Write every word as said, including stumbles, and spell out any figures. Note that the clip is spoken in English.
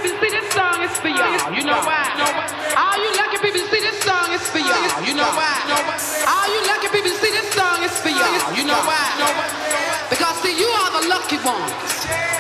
people, see this song is for y'all. You know why? All you lucky people, see this song is for y'all. You know why? All you lucky people, see this song is for y'all. You know why? Because see, you are the lucky ones.